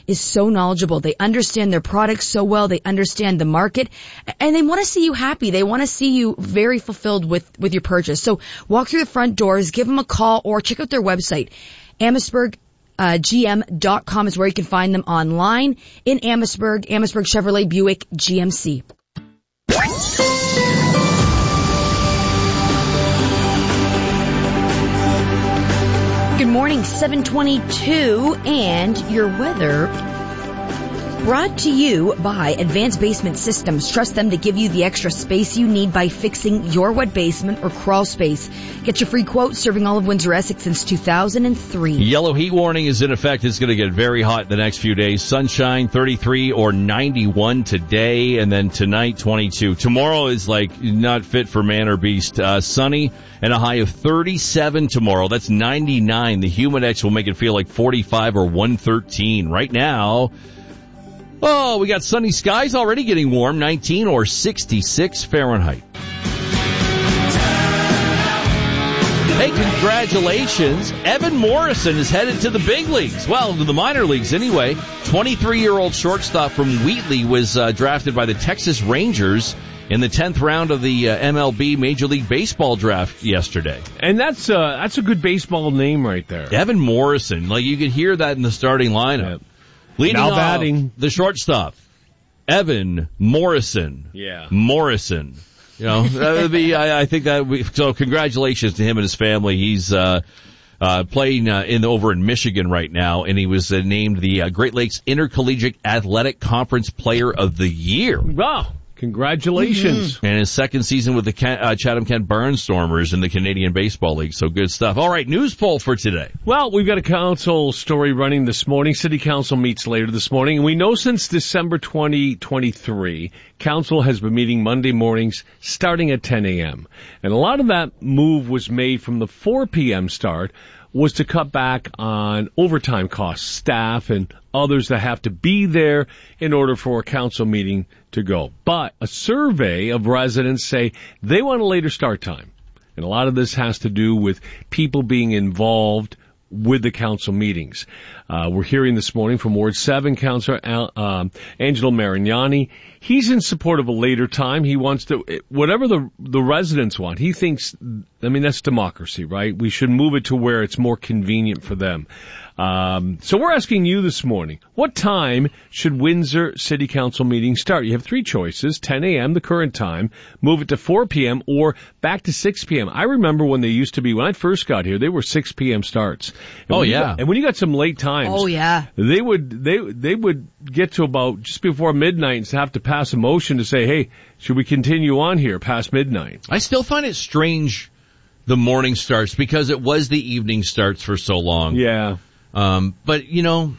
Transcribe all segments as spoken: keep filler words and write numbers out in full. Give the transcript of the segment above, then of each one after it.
is so knowledgeable. They understand their products so well. They understand the market, and they want to see you happy. They want to see you very fulfilled with, with your purchase. So walk through the front doors, give them a call, or check out their website. Amherstburg uh, G M dot com is where you can find them online in Amherstburg, Amherstburg Chevrolet Buick G M C. Good morning, seven twenty-two, and your weather brought to you by Advanced Basement Systems. Trust them to give you the extra space you need by fixing your wet basement or crawl space. Get your free quote, serving all of Windsor-Essex since two thousand three. Yellow heat warning is in effect. It's going to get very hot the next few days. Sunshine, thirty-three or ninety-one today, and then tonight, twenty-two. Tomorrow is like not fit for man or beast. Uh, sunny and a high of thirty-seven tomorrow. That's ninety-nine. The Humidex will make it feel like forty-five or one thirteen. Right now, oh, we got sunny skies already getting warm, nineteen or sixty-six Fahrenheit. Hey, congratulations. Evan Morrison is headed to the big leagues. Well, to the minor leagues anyway. twenty-three-year-old shortstop from Wheatley was uh, drafted by the Texas Rangers in the tenth round of the uh, M L B Major League Baseball draft yesterday. And that's uh, that's a good baseball name right there. Evan Morrison. Like, you could hear that in the starting lineup. Yep. Leading now off, batting, the shortstop, Evan Morrison. Yeah. Morrison. You know, that would be, I, I think that would be, so congratulations to him and his family. He's, uh, uh, playing, uh, in, over in Michigan right now, and he was uh, named the uh, Great Lakes Intercollegiate Athletic Conference Player of the Year. Wow. Congratulations. Mm-hmm. And his second season with the Kent, uh, Chatham-Kent Barnstormers in the Canadian Baseball League. So good stuff. All right, news poll for today. Well, we've got a council story running this morning. City Council meets later this morning. And we know since December twenty twenty-three, Council has been meeting Monday mornings starting at ten a.m. And a lot of that move was made from the four p.m. start was to cut back on overtime costs, staff and others that have to be there in order for a council meeting to go. But a survey of residents say they want a later start time. And a lot of this has to do with people being involved with the council meetings. Uh, we're hearing this morning from Ward seven Councillor Al, um, Angelo Marignani. He's in support of a later time. He wants to, whatever the the residents want. He thinks, I mean, that's democracy, right? We should move it to where it's more convenient for them. Um, so we're asking you this morning, what time should Windsor City Council meetings start? You have three choices, ten a.m., the current time, move it to four p.m., or back to six p.m. I remember when they used to be, when I first got here, they were six p.m. starts. And oh, yeah. Got, and when you got some late times, oh, yeah. they would, they, they would get to about just before midnight and have to pass a motion to say, hey, should we continue on here past midnight? I still find it strange, the morning starts, because it was the evening starts for so long. Yeah. Um, but, you know,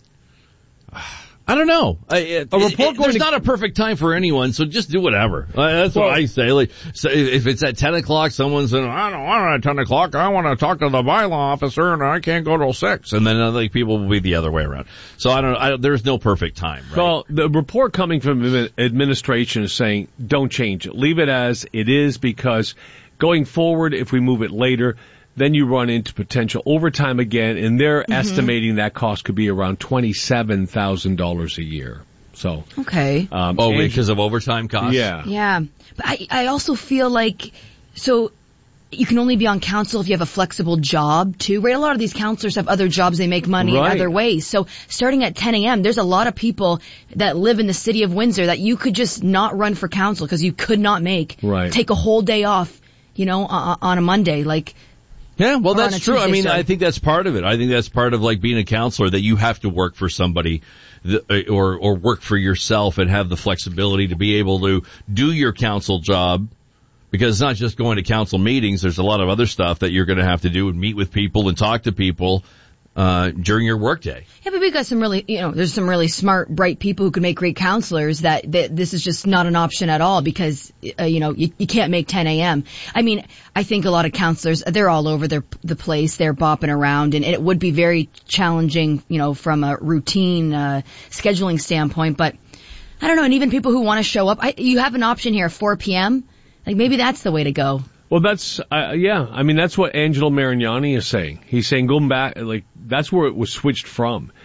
I don't know. I, it, a report it, there's to... not a perfect time for anyone, so just do whatever. Uh, that's well, what I say. Like, so if it's at ten o'clock, someone's saying, I don't want it at ten o'clock. I want to talk to the bylaw officer, and I can't go till six. And then other people will be the other way around. So I don't. I, there's no perfect time. Right? Well, the report coming from administration is saying don't change it. Leave it as it is, because going forward, if we move it later, then you run into potential overtime again, and they're mm-hmm. estimating that cost could be around twenty-seven thousand dollars a year. So okay. Um, oh, because of overtime costs? Yeah. Yeah. But I, I also feel like, so you can only be on council if you have a flexible job, too, right? A lot of these councilors have other jobs. They make money right. in other ways. So starting at ten a.m., there's a lot of people that live in the city of Windsor that you could just not run for council because you could not make. Right. Take a whole day off, you know, uh, on a Monday. Like, yeah, well, that's true. Tuesday, I mean, sorry. I think that's part of it. I think that's part of, like, being a counselor, that you have to work for somebody that, or, or work for yourself and have the flexibility to be able to do your council job, because it's not just going to council meetings. There's a lot of other stuff that you're going to have to do and meet with people and talk to people uh during your workday. Yeah, but we've got some really, you know, there's some really smart, bright people who can make great counselors that, that this is just not an option at all, because, uh, you know, you, you can't make ten a.m. I mean, I think a lot of counselors, they're all over their, the place. They're bopping around, and it would be very challenging, you know, from a routine, uh, scheduling standpoint. But I don't know. And even people who want to show up, I, you have an option here, four p.m. Like, maybe that's the way to go. Well, that's, uh, yeah, I mean, that's what Angelo Marignani is saying. He's saying going back, like, that's where it was switched from.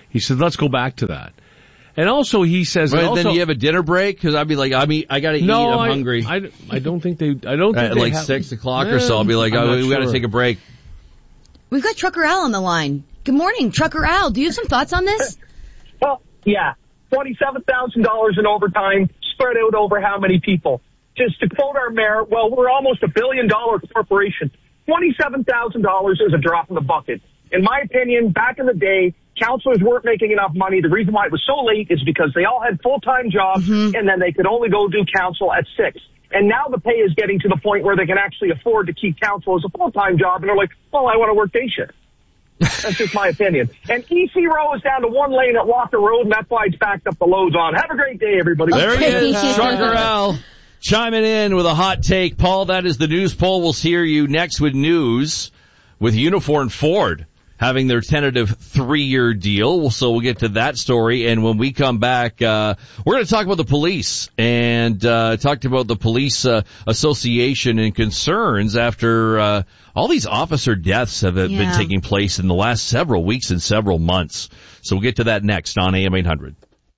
He said, let's go back to that. And also, he says, But and also, then you have a dinner break? Because I'd be like, I mean, I got to no, eat. I'm I, hungry. I, I don't think they. I don't think At they like have, six o'clock eh, or so, I'll be like, I'm oh, not we got to sure. take a break. We've got Trucker Al on the line. Good morning, Trucker Al. Do you have some thoughts on this? Well, yeah, twenty-seven thousand dollars in overtime spread out over how many people? Just to quote our mayor, well, we're almost a billion dollar corporation. twenty-seven thousand dollars is a drop in the bucket. In my opinion, back in the day, counselors weren't making enough money. The reason why it was so late is because they all had full-time jobs, mm-hmm. and then they could only go do counsel at six. And now the pay is getting to the point where they can actually afford to keep counsel as a full-time job, and they're like, well, I want to work day shift. That's just my opinion. And E C Row is down to one lane at Walker Road, and that's why it's backed up the loads on. Have a great day, everybody. There he is, Trucker Al, chiming in with a hot take. Paul, that is the news poll. We'll hear you next with news with Uniform Ford having their tentative three-year deal. So we'll get to that story. And when we come back, uh, we're going to talk about the police and uh, talk about the police uh, association and concerns after uh, all these officer deaths have yeah. been taking place in the last several weeks and several months. So we'll get to that next on A M eight hundred.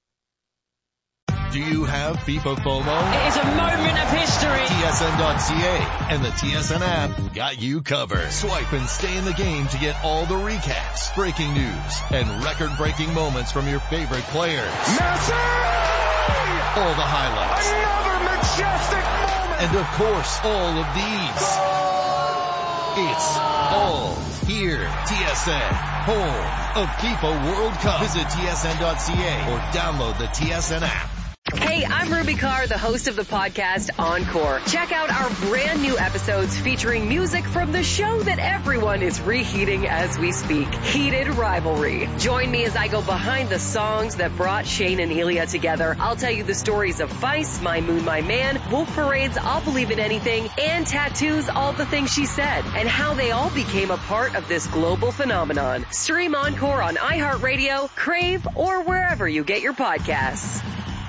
Do you have FIFA FOMO? It is a moment of history. T S N dot C A and the T S N app got you covered. Swipe and stay in the game to get all the recaps, breaking news, and record-breaking moments from your favorite players. Messi! All the highlights. Another majestic moment! And of course, all of these. It's all here. T S N, home of FIFA World Cup. Visit T S N dot C A or download the T S N app. Hey, I'm Ruby Carr, the host of the podcast Encore. Check out our brand new episodes featuring music from the show that everyone is reheating as we speak, Heated Rivalry. Join me as I go behind the songs that brought Shane and Ilya together. I'll tell you the stories of Feist, My Moon, My Man, Wolf Parade's I'll Believe in Anything, and Tattoo's All the Things She Said, and how they all became a part of this global phenomenon. Stream Encore on iHeartRadio, Crave, or wherever you get your podcasts.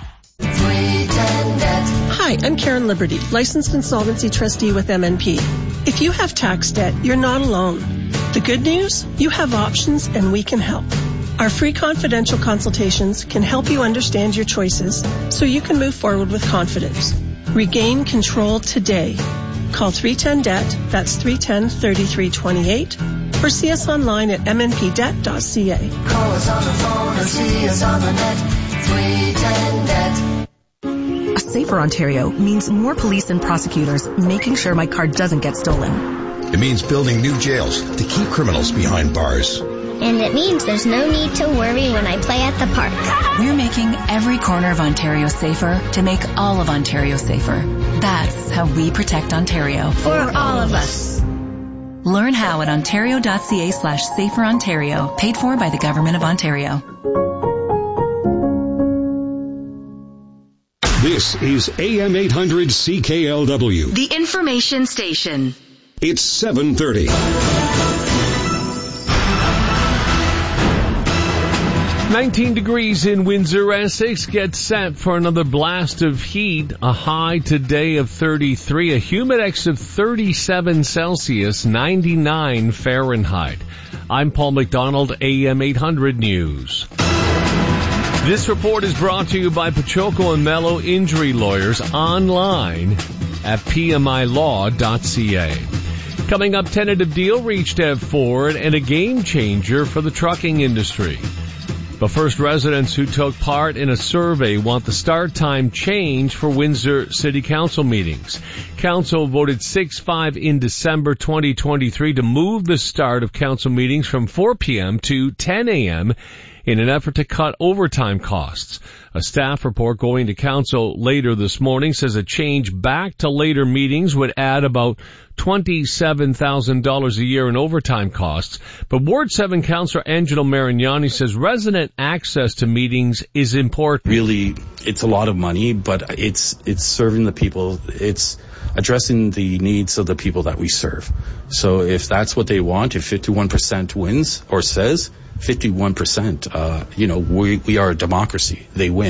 Hi, I'm Karen Liberty, licensed insolvency trustee with M N P. If you have tax debt, you're not alone. The good news? You have options and we can help. Our free confidential consultations can help you understand your choices so you can move forward with confidence. Regain control today. Call three one zero D E B T, that's three one zero, three three two eight, or see us online at m n p debt dot c a. Call us on the phone or see us on the net, three one zero D E B T. A safer Ontario means more police and prosecutors making sure my car doesn't get stolen. It means building new jails to keep criminals behind bars. And it means there's no need to worry when I play at the park. We're making every corner of Ontario safer to make all of Ontario safer. That's how we protect Ontario. For all of us. Learn how at ontario.ca slash safer Ontario. Paid for by the Government of Ontario. This is A M eight hundred C K L W. The information station. It's seven thirty. nineteen degrees in Windsor. Essex gets set for another blast of heat. A high today of thirty-three. A humidex of thirty-seven Celsius, ninety-nine Fahrenheit. I'm Paul McDonald, A M eight hundred News. This report is brought to you by Pachoco and Mello Injury Lawyers online at p m i law dot c a. Coming up, tentative deal reached at Ford and a game changer for the trucking industry. But first, residents who took part in a survey want the start time change for Windsor City Council meetings. Council voted six five in December twenty twenty-three to move the start of council meetings from four p.m. to ten a.m. in an effort to cut overtime costs. A staff report going to council later this morning says a change back to later meetings would add about twenty-seven thousand dollars a year in overtime costs. But Ward seven Councillor Angelo Marignani says resident access to meetings is important. Really, it's a lot of money, but it's it's serving the people. It's addressing the needs of the people that we serve. So if that's what they want, if fifty-one percent wins or says, fifty-one percent, uh, you know, we, we are a democracy. They win.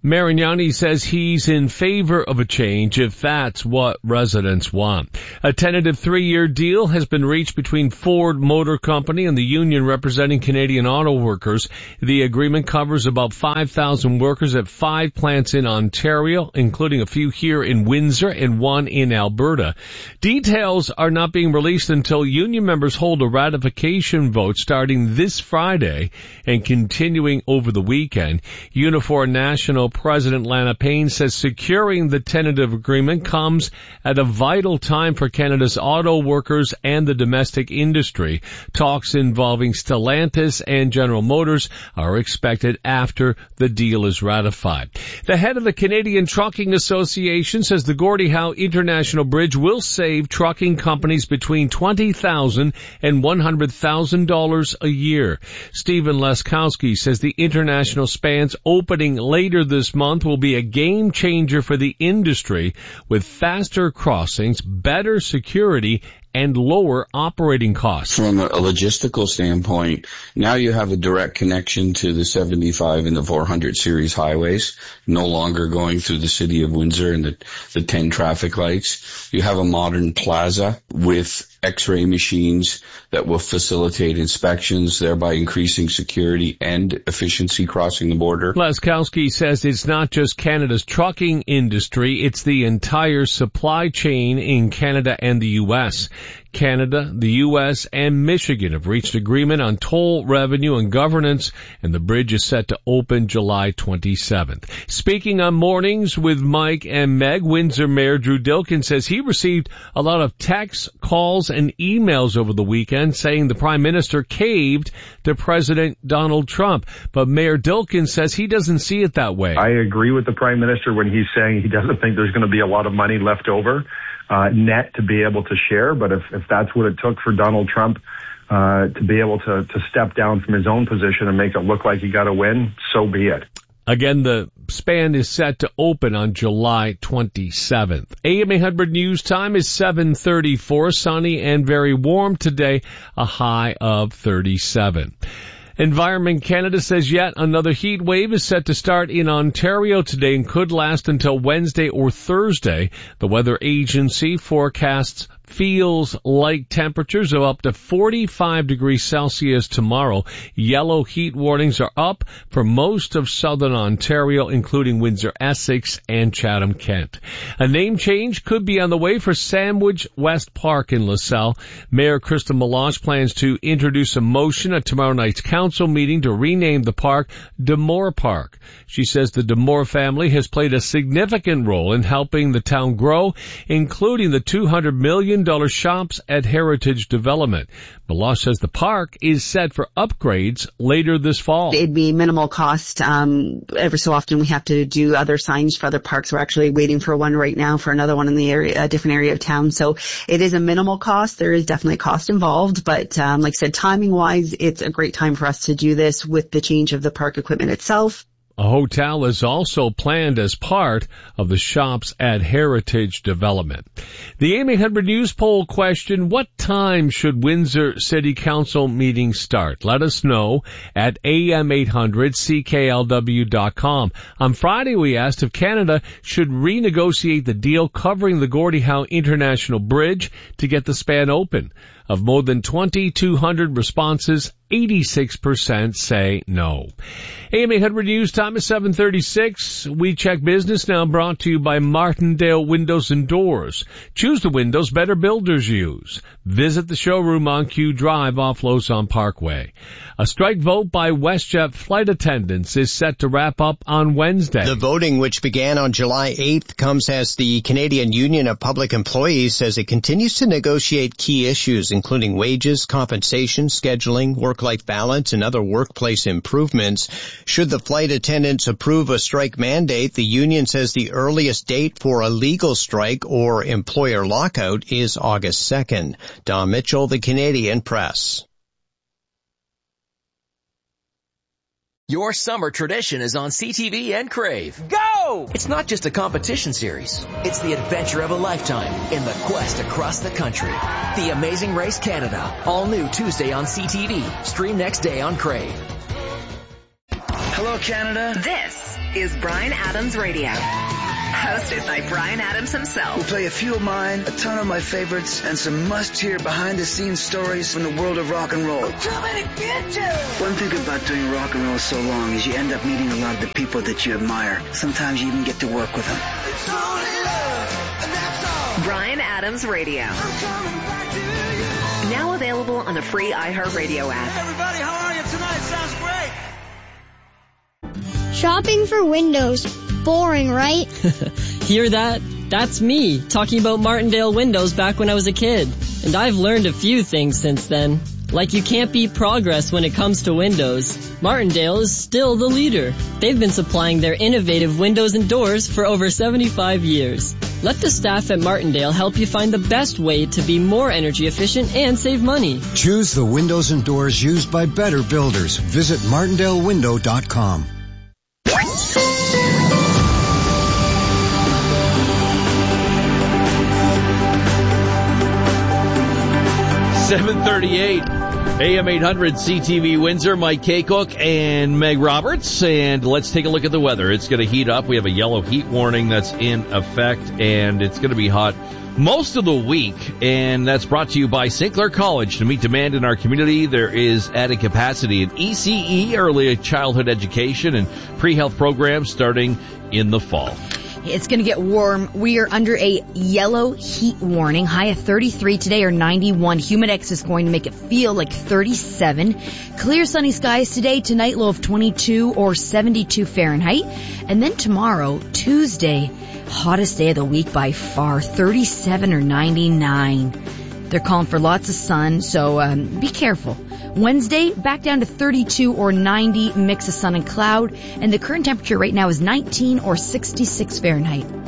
Marignani says he's in favor of a change if that's what residents want. A tentative three-year deal has been reached between Ford Motor Company and the union representing Canadian auto workers. The agreement covers about five thousand workers at five plants in Ontario, including a few here in Windsor and one in Alberta. Details are not being released until union members hold a ratification vote starting this Friday and continuing over the weekend. Unifor National President Lana Payne says securing the tentative agreement comes at a vital time for Canada's auto workers and the domestic industry. Talks involving Stellantis and General Motors are expected after the deal is ratified. The head of the Canadian Trucking Association says the Gordie Howe International Bridge will save trucking companies between twenty thousand dollars and one hundred thousand dollars a year. Stephen Leskowski says the international span's opening later this month will be a game changer for the industry with faster crossings, better security, and lower operating costs. From a logistical standpoint, now you have a direct connection to the seventy-five and the four hundred series highways, no longer going through the city of Windsor and the, the ten traffic lights. You have a modern plaza with X-ray machines that will facilitate inspections, thereby increasing security and efficiency crossing the border. Leskowski says it's not just Canada's trucking industry, it's the entire supply chain in Canada and the U S. Canada, the U S, and Michigan have reached agreement on toll revenue and governance, and the bridge is set to open July twenty-seventh. Speaking on Mornings with Mike and Meg, Windsor Mayor Drew Dilkin says he received a lot of texts, calls, and emails over the weekend saying the Prime Minister caved to President Donald Trump. But Mayor Dilkin says he doesn't see it that way. I agree with the Prime Minister when he's saying he doesn't think there's going to be a lot of money left over uh, net to be able to share. But if, if that's what it took for Donald Trump uh, to be able to, to step down from his own position and make it look like he got a win, so be it. Again, the span is set to open on July twenty-seventh. A M eight hundred News Time is seven thirty-four, sunny and very warm today, a high of thirty-seven. Environment Canada says yet another heat wave is set to start in Ontario today and could last until Wednesday or Thursday. The weather agency forecasts feels like temperatures of up to forty-five degrees Celsius tomorrow. Yellow heat warnings are up for most of southern Ontario, including Windsor, Essex, and Chatham-Kent. A name change could be on the way for Sandwich West Park in LaSalle. Mayor Krista Melange plans to introduce a motion at tomorrow night's council meeting to rename the park Demore Park. She says the Demore family has played a significant role in helping the town grow, including the two hundred million dollars shops at Heritage Development. Melange says the park is set for upgrades later this fall. It'd be minimal cost. Um, ever so often we have to do other signs for other parks. We're actually waiting for one right now for another one in the area, a different area of town. So it is a minimal cost. There is definitely cost involved, but um, like I said, timing wise, it's a great time for us to do this with the change of the park equipment itself. A hotel is also planned as part of the shops at Heritage Development. The A M eight hundred News poll question, what time should Windsor City Council meetings start? Let us know at A M eight hundred C K L W dot com. On Friday, we asked if Canada should renegotiate the deal covering the Gordie Howe International Bridge to get the span open. Of more than twenty-two hundred responses, eighty-six percent say no. A M eight hundred News Time is seven thirty-six. We Check Business now brought to you by Martindale Windows and Doors. Choose the windows better builders use. Visit the showroom on Q Drive off Lauson Parkway. A strike vote by WestJet flight attendants is set to wrap up on Wednesday. The voting, which began on July eighth, comes as the Canadian Union of Public Employees says it continues to negotiate key issues, including wages, compensation, scheduling, work-life balance, and other workplace improvements. Should the flight attendants approve a strike mandate, the union says the earliest date for a legal strike or employer lockout is August second. Don Mitchell, The Canadian Press. Your summer tradition is on C T V and Crave. Go! It's not just a competition series. It's the adventure of a lifetime in the quest across the country. The Amazing Race Canada. All new Tuesday on C T V. Stream next day on Crave. Hello, Canada. This is Bryan Adams Radio. Hosted by Bryan Adams himself. We'll play a few of mine, a ton of my favorites, and some must-hear behind-the-scenes stories from the world of rock and roll. Too many bitches! One thing about doing rock and roll so long is you end up meeting a lot of the people that you admire. Sometimes you even get to work with them. It's only love, and that's all. Bryan Adams Radio. I'm coming back to you. Now available on the free iHeartRadio app. Hey, everybody, how are you tonight? Sounds great. Shopping for windows. Boring, right? Hear that? That's me, talking about Martindale windows back when I was a kid. And I've learned a few things since then. Like you can't beat progress when it comes to windows. Martindale is still the leader. They've been supplying their innovative windows and doors for over seventy-five years. Let the staff at Martindale help you find the best way to be more energy efficient and save money. Choose the windows and doors used by better builders. Visit martindale window dot com. seven thirty-eight, A M eight hundred C T V Windsor, Mike Kaycook and Meg Roberts. And let's take a look at the weather. It's going to heat up. We have a yellow heat warning that's in effect, and it's going to be hot most of the week. And that's brought to you by Saint Clair College. To meet demand in our community, there is added capacity in E C E, early childhood education, and pre-health programs starting in the fall. It's going to get warm. We are under a yellow heat warning. High of thirty-three today or ninety-one. Humidex is going to make it feel like thirty-seven. Clear sunny skies today. Tonight low of twenty-two or seventy-two Fahrenheit. And then tomorrow, Tuesday, hottest day of the week by far, thirty-seven or ninety-nine. They're calling for lots of sun, so um, be careful. Wednesday, back down to thirty-two or ninety, mix of sun and cloud. And the current temperature right now is nineteen or sixty-six Fahrenheit.